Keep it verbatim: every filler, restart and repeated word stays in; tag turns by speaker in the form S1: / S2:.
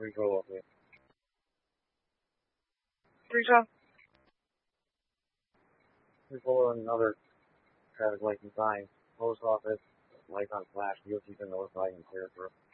S1: We go up here. Three shot. We pull another traffic light and sign. Post office, lights on flash, you'll keep in notified and clear through.